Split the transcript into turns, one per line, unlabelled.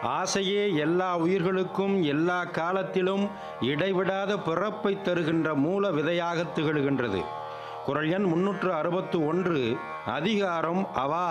ஆசையே எல்லா உயிர்களுக்கும் எல்லா காலத்திலும் இடைவிடாத பிறப்பை தருகின்ற மூல விதையாக திகழ்கின்றது. குறள் எண் 361. அதிகாரம் அவா.